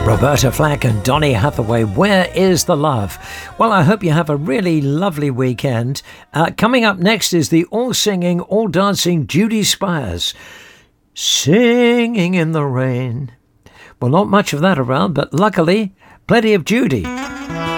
Roberta Flack and Donny Hathaway, Where is the Love? Well, I hope you have a really lovely weekend. Coming up next is the all-singing, all-dancing Judy Spires. Singing in the rain. Well, not much of that around, but luckily, plenty of Judy.